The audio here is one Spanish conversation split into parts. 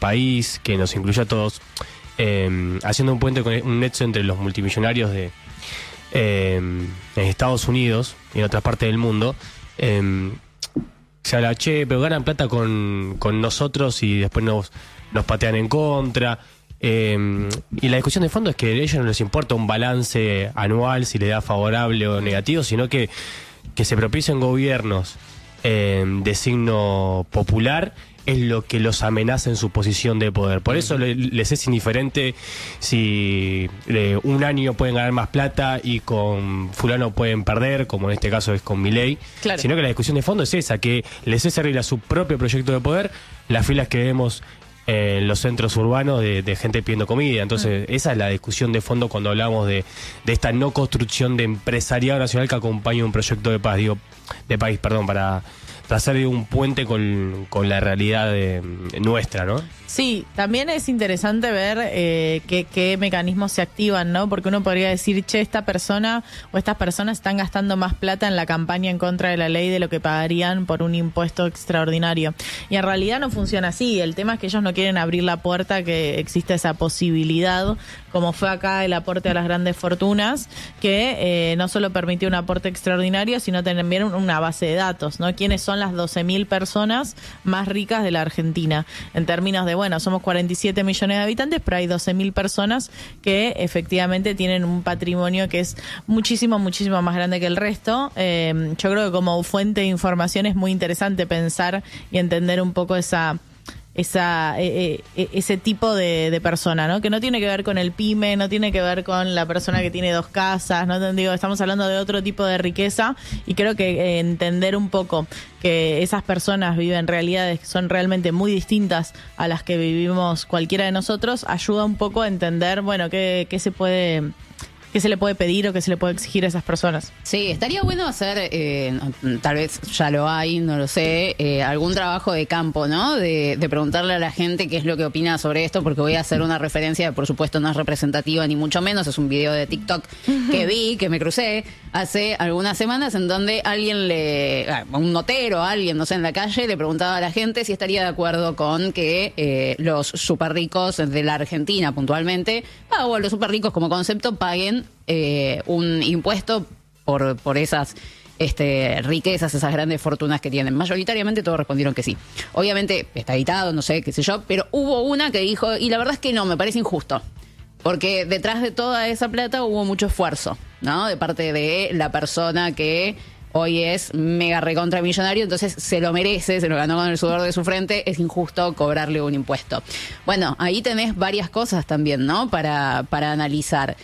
país, que nos incluya a todos, haciendo un puente con un nexo entre los multimillonarios en Estados Unidos y en otras partes del mundo. Se habla, che, pero ganan plata con nosotros y después nos patean en contra. Y la discusión de fondo es que a ellos no les importa un balance anual, si le da favorable o negativo, sino que se propicien gobiernos de signo popular es lo que los amenaza en su posición de poder. Por eso les es indiferente si un año pueden ganar más plata y con fulano pueden perder, como en este caso es con Milei, claro. Sino que la discusión de fondo es esa, que les es servir a su propio proyecto de poder las filas que vemos en los centros urbanos de gente pidiendo comida. Entonces esa es la discusión de fondo cuando hablamos de esta no construcción de empresariado nacional que acompaña un proyecto de paz, para hacer un puente con la realidad nuestra, ¿no? Sí, también es interesante ver qué mecanismos se activan, ¿no? Porque uno podría decir, che, esta persona o estas personas están gastando más plata en la campaña en contra de la ley de lo que pagarían por un impuesto extraordinario. Y en realidad no funciona así. El tema es que ellos no quieren abrir la puerta que existe esa posibilidad, como fue acá el aporte a las grandes fortunas, que no solo permitió un aporte extraordinario, sino también una base de datos, ¿no? ¿Quiénes son las 12.000 personas más ricas de la Argentina? En términos de, bueno, somos 47 millones de habitantes, pero hay 12.000 personas que efectivamente tienen un patrimonio que es muchísimo, muchísimo más grande que el resto. Yo creo que como fuente de información es muy interesante pensar y entender un poco ese tipo de persona, ¿no? Que no tiene que ver con el pyme, no tiene que ver con la persona que tiene 2 casas, ¿no? Digo, estamos hablando de otro tipo de riqueza y creo que entender un poco que esas personas viven realidades que son realmente muy distintas a las que vivimos cualquiera de nosotros ayuda un poco a entender, bueno, qué se le puede pedir o qué se le puede exigir a esas personas. Sí, estaría bueno hacer, tal vez ya lo hay, no lo sé, algún trabajo de campo, ¿no? De preguntarle a la gente qué es lo que opina sobre esto, porque voy a hacer una referencia que por supuesto no es representativa ni mucho menos, es un video de TikTok que me crucé hace algunas semanas en donde un notero, alguien, no sé, en la calle, le preguntaba a la gente si estaría de acuerdo con que los super ricos de la Argentina puntualmente, o los super ricos como concepto, paguen un impuesto por esas riquezas, esas grandes fortunas que tienen. Mayoritariamente todos respondieron que sí. Obviamente está editado, no sé, qué sé yo, pero hubo una que dijo, y la verdad es que no, me parece injusto, porque detrás de toda esa plata hubo mucho esfuerzo, ¿no? De parte de la persona que hoy es mega recontra millonario, entonces se lo merece, se lo ganó con el sudor de su frente, es injusto cobrarle un impuesto. Bueno, ahí tenés varias cosas también, ¿no? Para analizar.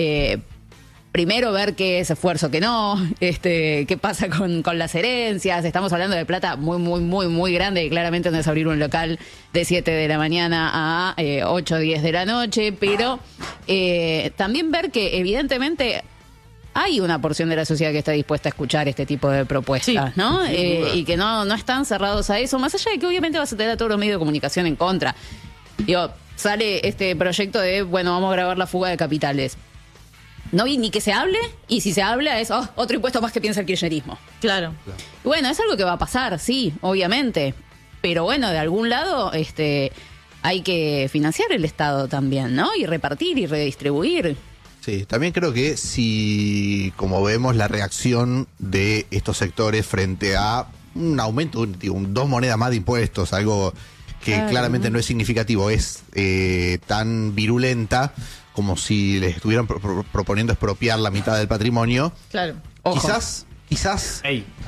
Primero ver qué es esfuerzo, que no, qué pasa con las herencias. Estamos hablando de plata muy, muy, muy, muy grande, que claramente no es abrir un local de 7 de la mañana a 8 o 10 de la noche, pero también ver que evidentemente hay una porción de la sociedad que está dispuesta a escuchar este tipo de propuestas, sí, ¿no? Y que no están cerrados a eso, más allá de que obviamente vas a tener a todos los medios de comunicación en contra. Digo, sale este proyecto de, bueno, vamos a grabar la fuga de capitales. No vi ni que se hable, y si se habla es otro impuesto más que piensa el kirchnerismo. Claro. Y bueno, es algo que va a pasar, sí, obviamente. Pero bueno, de algún lado hay que financiar el Estado también, ¿no? Y repartir y redistribuir. Sí, también creo que si, como vemos, la reacción de estos sectores frente a un aumento, 2 monedas más de impuestos, algo que claramente no es significativo, es tan virulenta como si les estuvieran proponiendo expropiar la mitad del patrimonio. Claro. Quizás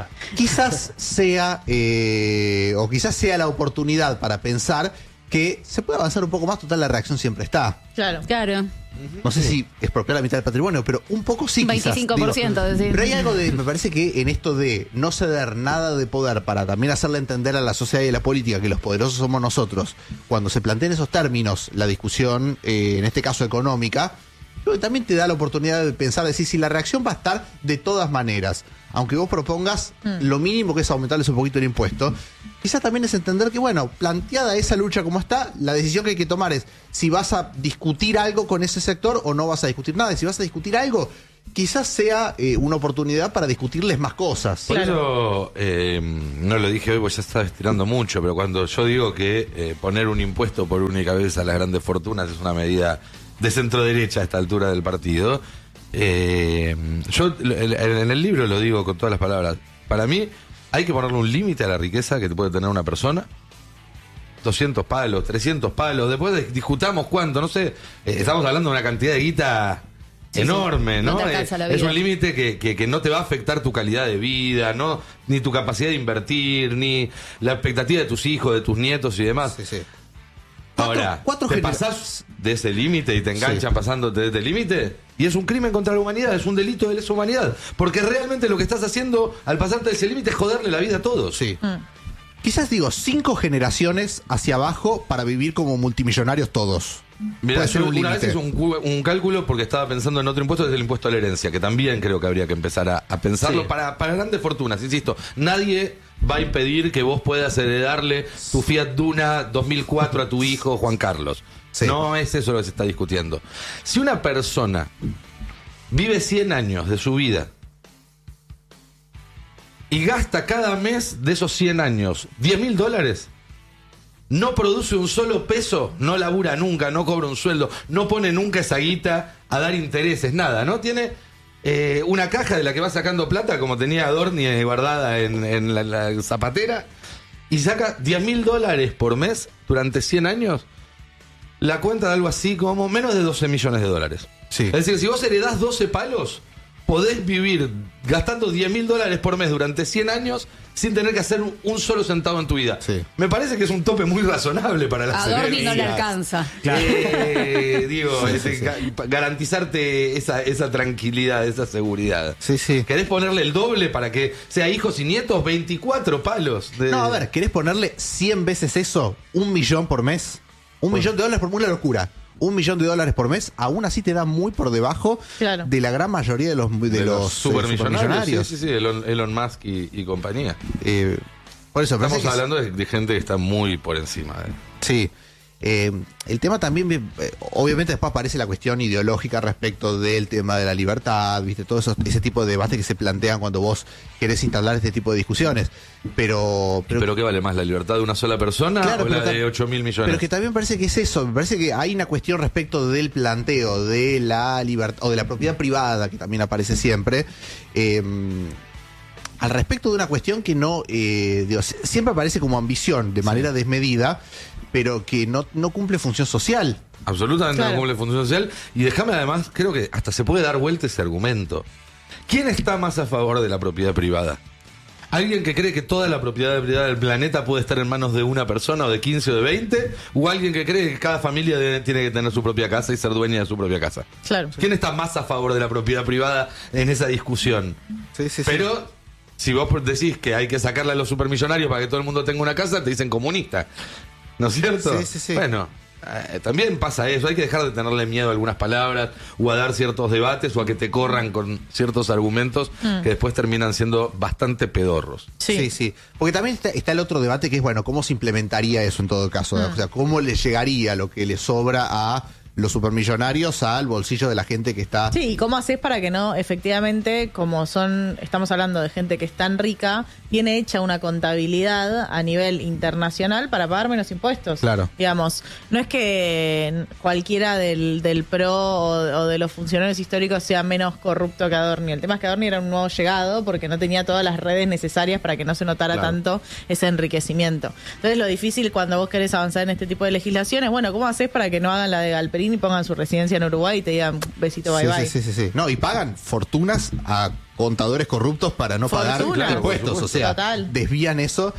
sea o quizás sea la oportunidad para pensar que se puede avanzar un poco más. Total, la reacción siempre está. Claro. No sé si expropiar la mitad del patrimonio, pero un poco sí, 25%. Decir. Pero hay algo me parece que en esto de no ceder nada de poder para también hacerle entender a la sociedad y a la política que los poderosos somos nosotros, cuando se planteen esos términos, la discusión, en este caso económica, creo que también te da la oportunidad de pensar, decir, si la reacción va a estar de todas maneras, aunque vos propongas lo mínimo que es aumentarles un poquito el impuesto, quizás también es entender que, bueno, planteada esa lucha como está, la decisión que hay que tomar es si vas a discutir algo con ese sector o no vas a discutir nada. Y si vas a discutir algo, quizás sea una oportunidad para discutirles más cosas. Por eso, no lo dije hoy, pues ya estaba estirando mucho, pero cuando yo digo que poner un impuesto por única vez a las grandes fortunas es una medida de centro-derecha a esta altura del partido, yo en el libro lo digo con todas las palabras. Para mí hay que ponerle un límite a la riqueza que puede tener una persona. 200 palos, 300 palos, después discutamos cuánto, no sé, estamos hablando de una cantidad de guita enorme, ¿no? No te alcanza la Es vida. un límite que no te va a afectar tu calidad de vida, ¿no? Ni tu capacidad de invertir, ni la expectativa de tus hijos, de tus nietos y demás. Sí, sí. Ahora, cuatro te genera- pasás de ese límite y te enganchan Sí. pasándote de ese límite, y es un crimen contra la humanidad, es un delito de lesa humanidad, porque realmente lo que estás haciendo al pasarte de ese límite es joderle la vida a todos. Sí. Quizás digo 5 generaciones hacia abajo para vivir como multimillonarios todos. Mira, Puede ser yo un una vez límite. hice un cálculo porque estaba pensando en otro impuesto, que es el impuesto a la herencia, que también creo que habría que empezar a pensarlo Sí. para grandes fortunas. Insisto, nadie va a impedir que vos puedas heredarle tu Fiat Duna 2004 a tu hijo Juan Carlos. Sí. No es eso lo que se está discutiendo. Si una persona vive 100 años de su vida y gasta cada mes de esos 100 años $10.000, no produce un solo peso, no labura nunca, no cobra un sueldo, no pone nunca esa guita a dar intereses, nada, ¿no? Tiene una caja de la que va sacando plata, como tenía Adorni guardada en la zapatera, y saca $10.000 por mes durante 100 años, la cuenta de algo así como menos de $12 millones. Sí. Es decir, si vos heredás 12 palos, podés vivir gastando $10.000 por mes durante 100 años sin tener que hacer un solo centavo en tu vida. Sí. Me parece que es un tope muy razonable para las A Dorni no le herencias. alcanza. Digo, garantizarte esa tranquilidad, esa seguridad. Sí, sí. ¿Querés ponerle el doble para que sea hijos y nietos? 24 palos. No, a ver, ¿querés ponerle 100 veces eso? ¿1 millón por mes? $1 millón por una locura. $1 millón por mes, aún así te da muy por debajo Claro. de la gran mayoría de los supermillonarios. Sí, sí, Elon Musk y compañía. Por eso, Estamos parece que hablando de gente que está muy por encima. sí. El tema también, obviamente después aparece la cuestión ideológica respecto del tema de la libertad, viste, todo ese tipo de debates que se plantean cuando vos querés instalar este tipo de discusiones. Pero ¿Pero qué vale más, la libertad de una sola persona Claro, o la pero de 8.000 millones? Pero que también parece que es eso, me parece que hay una cuestión respecto del planteo de la libertad o de la propiedad privada, que también aparece siempre, al respecto de una cuestión que no, siempre aparece como ambición de manera desmedida, pero que no cumple función social. Absolutamente Claro. no cumple función social. Y déjame además, creo que hasta se puede dar vuelta ese argumento. ¿Quién está más a favor de la propiedad privada? ¿Alguien que cree que toda la propiedad privada del planeta puede estar en manos de una persona o de 15 o de 20? ¿O alguien que cree que cada familia tiene que tener su propia casa y ser dueña de su propia casa? Claro. ¿Quién está más a favor de la propiedad privada en esa discusión? Sí, sí, sí. Pero si vos decís que hay que sacarle a los supermillonarios para que todo el mundo tenga una casa, te dicen comunista. ¿No es cierto? Sí, sí, sí. Bueno, también pasa eso. Hay que dejar de tenerle miedo a algunas palabras o a dar ciertos debates o a que te corran con ciertos argumentos que después terminan siendo bastante pedorros. Sí, sí. Porque también está el otro debate que es, bueno, ¿cómo se implementaría eso en todo caso? O sea, ¿cómo le llegaría lo que le sobra a los supermillonarios al bolsillo de la gente que está... Sí, ¿y cómo haces para que no, efectivamente, como estamos hablando de gente que es tan rica, tiene hecha una contabilidad a nivel internacional para pagar menos impuestos? Claro. Digamos, no es que cualquiera del PRO o de los funcionarios históricos sea menos corrupto que Adorni. El tema es que Adorni era un nuevo llegado porque no tenía todas las redes necesarias para que no se notara Claro. tanto ese enriquecimiento. Entonces, lo difícil cuando vos querés avanzar en este tipo de legislaciones, bueno, ¿cómo haces para que no hagan la de Galperín y pongan su residencia en Uruguay y te digan besito, bye Sí, bye? sí, sí, sí. No, y pagan fortunas a contadores corruptos para no pagar Fortunas. impuestos. Claro, O sea, total. desvían eso.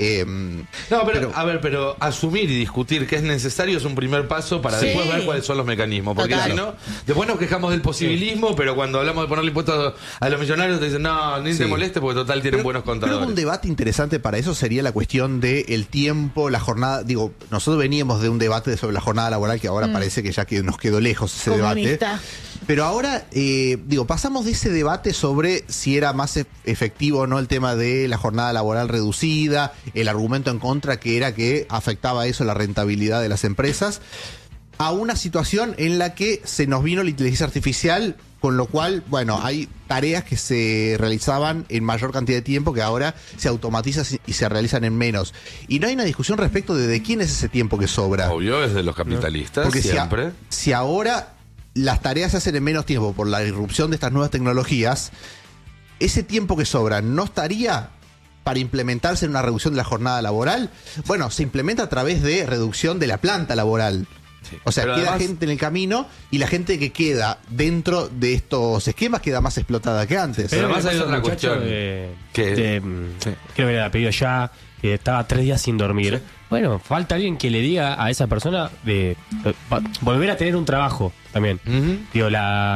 No, pero asumir y discutir que es necesario es un primer paso para Sí. después ver cuáles son los mecanismos. Porque Total. si no, después nos quejamos del posibilismo, pero cuando hablamos de ponerle impuestos a los millonarios te dicen, no, ni te Sí. moleste porque total tienen buenos Creo que contadores. un debate interesante para eso sería la cuestión del tiempo, la jornada. Digo, nosotros veníamos de un debate sobre la jornada laboral que ahora parece que ya que nos quedó lejos ese Comunista. debate. Pero ahora, pasamos de ese debate sobre si era más efectivo o no el tema de la jornada laboral reducida, el argumento en contra que era que afectaba eso la rentabilidad de las empresas. a una situación en la que se nos vino la inteligencia artificial, con lo cual, bueno, hay tareas que se realizaban en mayor cantidad de tiempo que ahora se automatizan y se realizan en menos. Y no hay una discusión respecto de quién es ese tiempo que sobra. Obvio, es de los capitalistas, Porque siempre. si ahora las tareas se hacen en menos tiempo por la irrupción de estas nuevas tecnologías, ese tiempo que sobra no estaría para implementarse en una reducción de la jornada laboral. Bueno, se implementa a través de reducción de la planta laboral. Sí. O sea, Pero queda además, gente en el camino y la gente que queda dentro de estos esquemas queda más explotada que antes. Pero Pero además hay otra cuestión. Creo que era pedido ya, que estaba 3 días sin dormir. Bueno, falta alguien que le diga a esa persona de volver a tener un trabajo también. Ujú. Digo,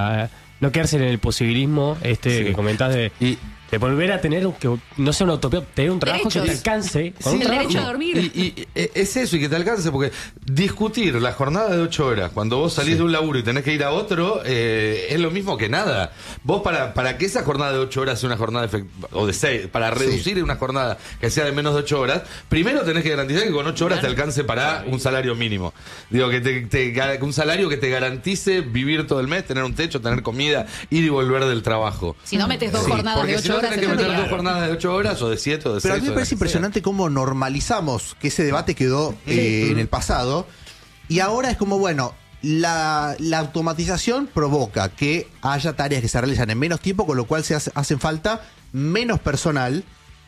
no quedarse en el posibilismo Sí. que comentás de volver a tener, que no sea una utopía, tener un trabajo que te Derechos. alcance. Con un el trabajo. derecho a dormir. Y es eso, y que te alcance, porque discutir la jornada de 8 horas cuando vos salís de un laburo y tenés que ir a otro, es lo mismo que nada. Vos para que esa jornada de 8 horas sea una jornada o de 6, para reducir una jornada que sea de menos de 8 horas, primero tenés que garantizar que con 8 horas te alcance para un salario mínimo. Digo, que un salario que te garantice vivir todo el mes, tener un techo, tener comida, ir y volver del trabajo. Si no metes dos Sí, jornadas porque de si 8 no horas, tenés que en el meter día. 2 jornadas de 8 horas o de 7 o de 6. Pero a mí me parece impresionante cómo normalizamos que ese debate quedó en el pasado. Y ahora es como, bueno, la automatización provoca que haya tareas que se realizan en menos tiempo, con lo cual hacen falta menos personal.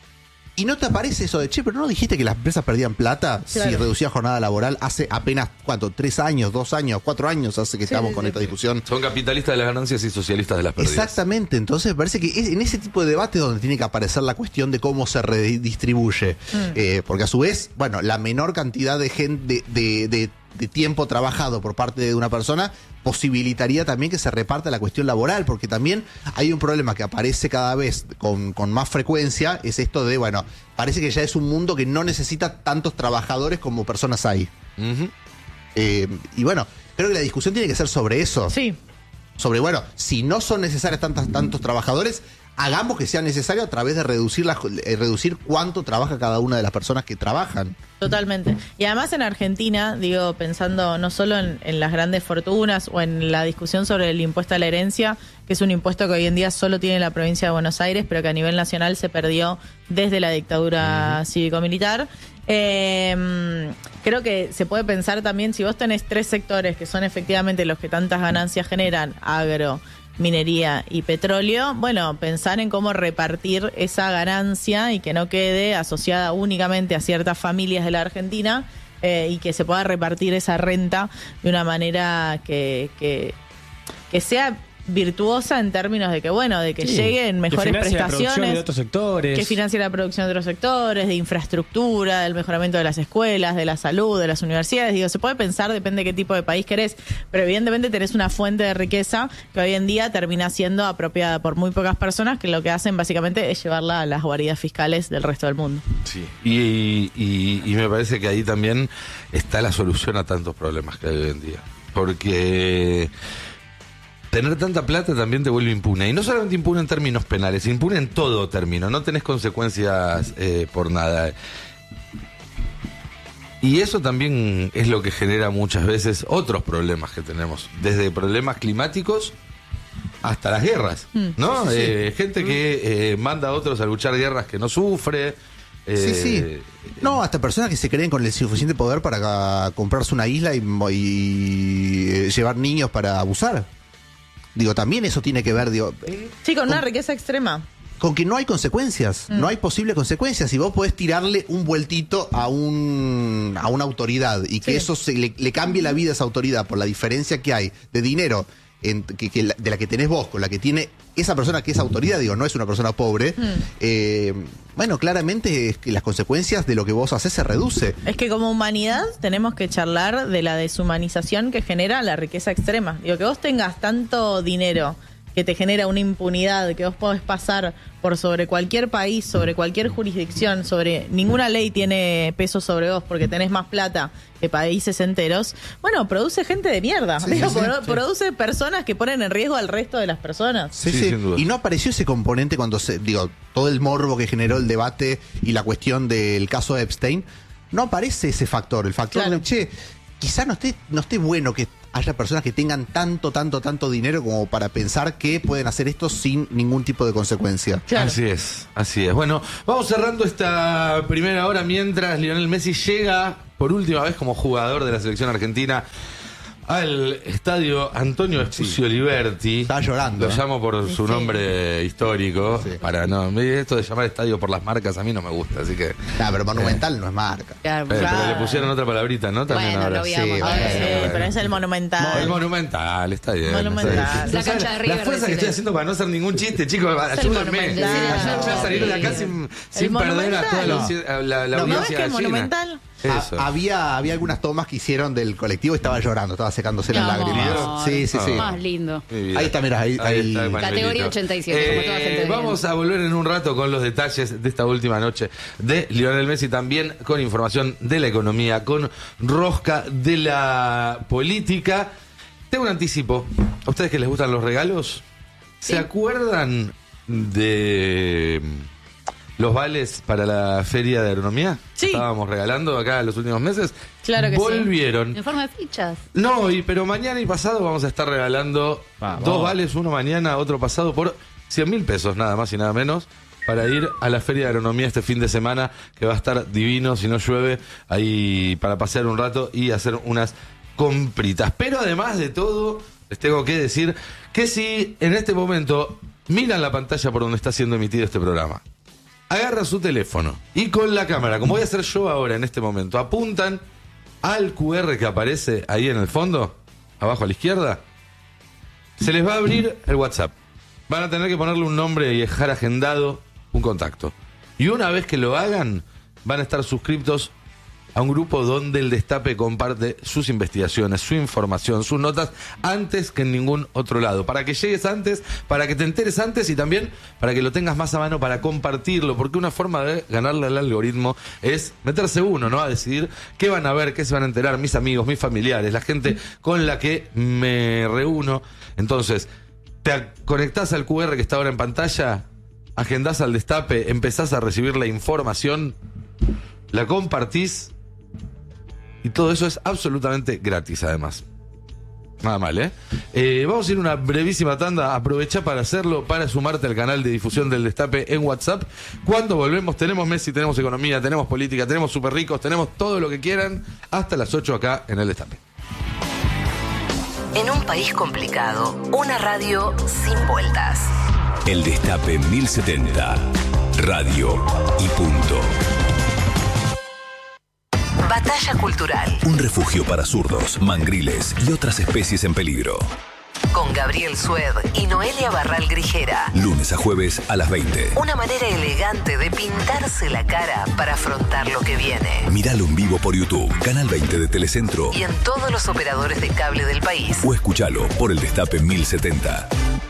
Y no te aparece eso de, che, pero no dijiste que las empresas perdían plata si Claro. reducían jornada laboral hace apenas, ¿cuánto? 3 años, 2 años, 4 años hace que estamos con esta discusión. Son capitalistas de las ganancias y socialistas de las pérdidas. Exactamente, entonces me parece que es en ese tipo de debate donde tiene que aparecer la cuestión de cómo se redistribuye. Porque a su vez, bueno, la menor cantidad de gente, de tiempo trabajado por parte de una persona posibilitaría también que se reparta la cuestión laboral, porque también hay un problema que aparece cada vez con más frecuencia, es esto de, bueno, parece que ya es un mundo que no necesita tantos trabajadores como personas hay. Ujú. Y bueno, creo que la discusión tiene que ser sobre eso. Sí. Sobre, bueno, si no son necesarios tantos trabajadores, hagamos que sea necesario a través de reducir cuánto trabaja cada una de las personas que trabajan. Totalmente. Y además en Argentina, digo, pensando no solo en las grandes fortunas o en la discusión sobre el impuesto a la herencia, que es un impuesto que hoy en día solo tiene la provincia de Buenos Aires, pero que a nivel nacional se perdió desde la dictadura cívico-militar. Creo que se puede pensar también, si vos tenés 3 sectores que son efectivamente los que tantas ganancias generan, agro, minería y petróleo, bueno, pensar en cómo repartir esa ganancia y que no quede asociada únicamente a ciertas familias de la Argentina y que se pueda repartir esa renta de una manera que sea virtuosa en términos de que, bueno, de que Sí, lleguen mejores que financie la producción prestaciones. de otros sectores. Que financie la producción de otros sectores, de infraestructura, del mejoramiento de las escuelas, de la salud, de las universidades. Digo, se puede pensar, depende de qué tipo de país querés, pero evidentemente tenés una fuente de riqueza que hoy en día termina siendo apropiada por muy pocas personas que lo que hacen básicamente es llevarla a las guaridas fiscales del resto del mundo. Sí. Y me parece que ahí también está la solución a tantos problemas que hay hoy en día. Porque tener tanta plata también te vuelve impune. Y no solamente impune en términos penales, impune en todo término. No tenés consecuencias por nada. Y eso también es lo que genera muchas veces otros problemas que tenemos. Desde problemas climáticos hasta las guerras, ¿no? Gente que manda a otros a luchar guerras que no sufre. Sí. No, hasta personas que se creen con el suficiente poder para comprarse una isla y llevar niños para abusar. Digo, también eso tiene que ver, digo, Sí, con una riqueza extrema. con que no hay consecuencias, no hay posibles consecuencias. Y vos podés tirarle un vueltito a una autoridad y que Sí. eso le cambie la vida a esa autoridad por la diferencia que hay de dinero de la que tenés vos con la que tiene esa persona que es autoridad, digo, no es una persona pobre. Bueno, claramente es que las consecuencias de lo que vos haces se reduce. Es que como humanidad tenemos que charlar de la deshumanización que genera la riqueza extrema. Digo, que vos tengas tanto dinero que te genera una impunidad, que vos podés pasar por sobre cualquier país, sobre cualquier jurisdicción, sobre ninguna ley tiene peso sobre vos porque tenés más plata que países enteros, bueno, produce gente de mierda. Sí, Digo, sí, produce personas que ponen en riesgo al resto de las personas. Sí, sin duda. Y no apareció ese componente cuando todo el morbo que generó el debate y la cuestión del caso Epstein, no aparece ese factor, el factor Claro. de, che, quizá no esté bueno que haya personas que tengan tanto dinero como para pensar que pueden hacer esto sin ningún tipo de consecuencia. Claro. Así es. Bueno, vamos cerrando esta primera hora mientras Lionel Messi llega por última vez como jugador de la selección argentina al estadio Antonio Espucio Liberti. Estaba llorando. Lo llamo por su nombre histórico. Sí. Para no, esto de llamar estadio por las marcas a mí no me gusta, así que. Pero Monumental no es marca. Claro, Pero le pusieron otra palabrita, ¿no? También Bueno, ahora. lo veíamos. Sí, pero es el Monumental. El Monumental, está bien. Monumental. Está bien. La cancha de River La fuerza que decide. estoy haciendo para no hacer ningún chiste, chicos, ayúdenme. Monumental. Voy a salir de acá sin perder a toda la ¿No ves audiencia que es gallina. Monumental? Eso. Había algunas tomas que hicieron del colectivo y estaba llorando, estaba secándose las Mi amor. lágrimas. Sí. Más lindo. Mi vida. Ahí está, mirá, ahí. está el pañuelito. Categoría 87, como toda gente de vamos a volver en un rato con los detalles de esta última noche de Lionel Messi, también con información de la economía, con rosca de la política. Tengo un anticipo. ¿A ustedes que les gustan los regalos? ¿Se acuerdan de los vales para la feria de agronomía? Sí. Estábamos regalando acá en los últimos meses. Claro que sí. Volvieron. En forma de fichas. No, pero mañana y pasado vamos a estar regalando Vamos. 2 vales, uno mañana, otro pasado, por 100.000 pesos, nada más y nada menos, para ir a la Feria de Agronomía este fin de semana, que va a estar divino, si no llueve, ahí para pasear un rato y hacer unas compritas. Pero además de todo, les tengo que decir que si en este momento miran la pantalla por donde está siendo emitido este programa, agarran su teléfono y con la cámara, como voy a hacer yo ahora en este momento, apuntan al QR que aparece ahí en el fondo, abajo a la izquierda, se les va a abrir el WhatsApp. Van a tener que ponerle un nombre y dejar agendado un contacto. Y una vez que lo hagan, van a estar suscriptos a un grupo donde el Destape comparte sus investigaciones, su información, sus notas, antes que en ningún otro lado. Para que llegues antes, para que te enteres antes y también para que lo tengas más a mano para compartirlo. Porque una forma de ganarle al algoritmo es meterse uno, ¿no? A decidir qué van a ver, qué se van a enterar mis amigos, mis familiares, la gente con la que me reúno. Entonces, te conectás al QR que está ahora en pantalla, agendás al Destape, empezás a recibir la información, la compartís. Y todo eso es absolutamente gratis, además. Nada mal, ¿eh? Vamos a ir a una brevísima tanda. Aprovecha para hacerlo, para sumarte al canal de difusión del Destape en WhatsApp. Cuando volvemos, tenemos Messi, tenemos economía, tenemos política, tenemos super ricos, tenemos todo lo que quieran. Hasta las 8 acá en el Destape. En un país complicado, una radio sin vueltas. El Destape 1070. Radio y punto. Batalla cultural. Un refugio para zurdos, mangriles y otras especies en peligro. Con Gabriel Sued y Noelia Barral Grijera. Lunes a jueves a las 20. Una manera elegante de pintarse la cara para afrontar lo que viene. Míralo en vivo por YouTube, Canal 20 de Telecentro. Y en todos los operadores de cable del país. O escúchalo por el Destape 1070.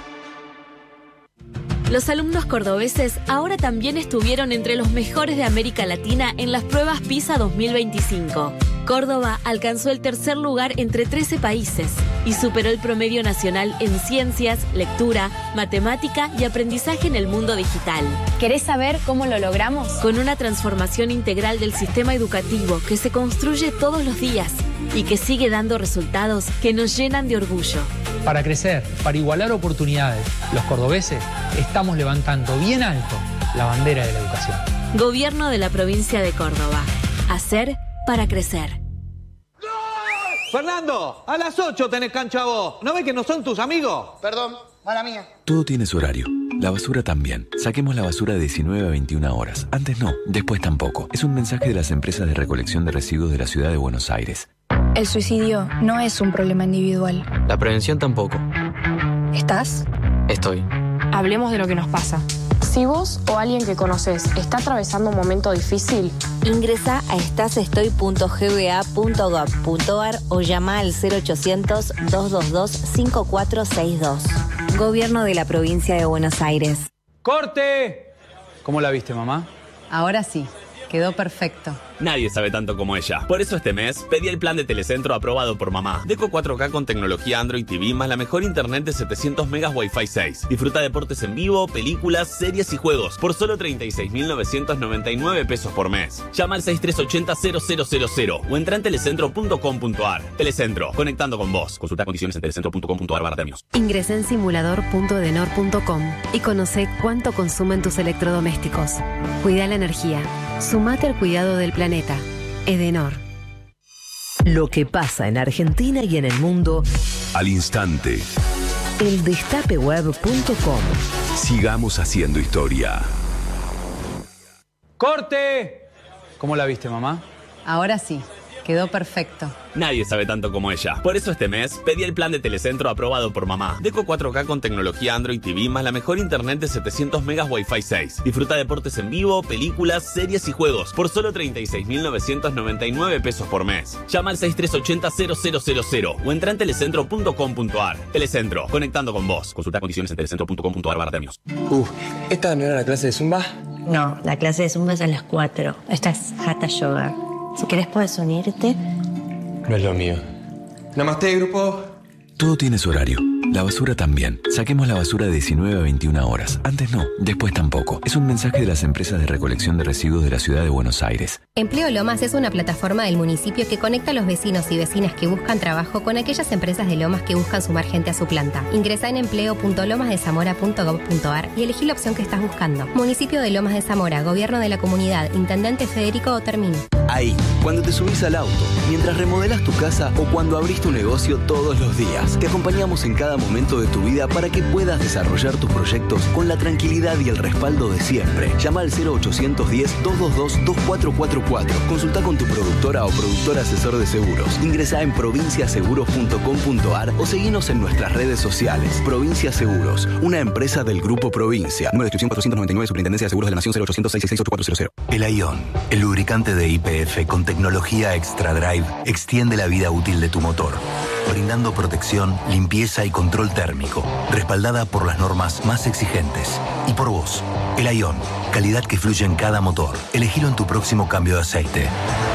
Los alumnos cordobeses ahora también estuvieron entre los mejores de América Latina en las pruebas PISA 2025. Córdoba alcanzó el tercer lugar entre 13 países y superó el promedio nacional en ciencias, lectura, matemática y aprendizaje en el mundo digital. ¿Querés saber cómo lo logramos? Con una transformación integral del sistema educativo que se construye todos los días y que sigue dando resultados que nos llenan de orgullo. Para crecer, para igualar oportunidades, los cordobeses estamos levantando bien alto la bandera de la educación. Gobierno de la provincia de Córdoba. Hacer para crecer. Fernando, a las 8 tenés cancha vos. ¿No ves que no son tus amigos? Perdón, mala mía. Todo tiene su horario. La basura también. Saquemos la basura de 19 a 21 horas. Antes no, después tampoco. Es un mensaje de las empresas de recolección de residuos de la ciudad de Buenos Aires. El suicidio no es un problema individual. La prevención tampoco. ¿Estás? Estoy. Hablemos de lo que nos pasa. Si vos o alguien que conoces está atravesando un momento difícil, ingresa a estasestoy.gba.gov.ar o llama al 0800-222-5462. Gobierno de la provincia de Buenos Aires. ¡Corte! ¿Cómo la viste, mamá? Ahora sí, quedó perfecto. Nadie sabe tanto como ella. Por eso este mes pedí el plan de Telecentro aprobado por mamá. Deco 4K con tecnología Android TV más la mejor internet de 700 megas Wi-Fi 6. Disfruta deportes en vivo, películas, series y juegos por solo 36.999 pesos por mes. Llama al 6380-0000 o entra en telecentro.com.ar. Telecentro, conectando con vos. Consulta condiciones en telecentro.com.ar/términos. Ingresá en simulador.edenor.com y conoce cuánto consumen tus electrodomésticos. Cuida la energía. Sumate al cuidado del planeta. Edenor. Lo que pasa en Argentina y en el mundo al instante. Eldestapeweb.com. Sigamos haciendo historia. ¡Corte! ¿Cómo la viste, mamá? Ahora sí, quedó perfecto. Nadie sabe tanto como ella. Por eso este mes pedí el plan de Telecentro aprobado por mamá. Deco 4K con tecnología Android TV más la mejor internet de 700 megas Wi-Fi 6. Disfruta deportes en vivo, películas, series y juegos por solo 36.999 pesos por mes. Llama al 6380-0000 o entra en telecentro.com.ar. Telecentro, conectando con vos. Consulta condiciones en telecentro.com.ar/términos. ¿Esta no era la clase de Zumba? No, la clase de Zumba es a las 4. Esta es Hatha Yoga. Si querés puedes unirte. No es lo mío. Namaste, grupo. Todo tiene su horario. La basura también. Saquemos la basura de 19 a 21 horas. Antes no, después tampoco. Es un mensaje de las empresas de recolección de residuos de la ciudad de Buenos Aires. Empleo Lomas es una plataforma del municipio que conecta a los vecinos y vecinas que buscan trabajo con aquellas empresas de Lomas que buscan sumar gente a su planta. Ingresá en empleo.lomasdezamora.gov.ar y elegí la opción que estás buscando. Municipio de Lomas de Zamora, Gobierno de la Comunidad, Intendente Federico Otermini. Ahí, cuando te subís al auto, mientras remodelas tu casa o cuando abrís tu negocio todos los días. Te acompañamos en cada momento de tu vida para que puedas desarrollar tus proyectos con la tranquilidad y el respaldo de siempre. Llama al 0810-222-2444. Consulta con tu productora o productor asesor de seguros. Ingresá en provinciaseguros.com.ar o seguinos en nuestras redes sociales. Provincia Seguros, una empresa del Grupo Provincia. Número de inscripción 499, Superintendencia de Seguros de la Nación 0800-666-8400. El Aion, el lubricante de YPF con tecnología Extra Drive, extiende la vida útil de tu motor, brindando protección, limpieza y control térmico, respaldada por las normas más exigentes. Y por vos, el Aion, calidad que fluye en cada motor. Elegilo en tu próximo cambio de aceite.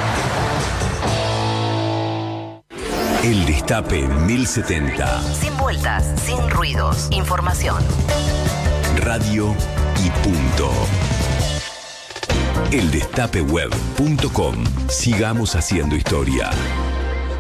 El Destape 1070. Sin vueltas, sin ruidos. Información. Radio y punto. Eldestapeweb.com. Sigamos haciendo historia.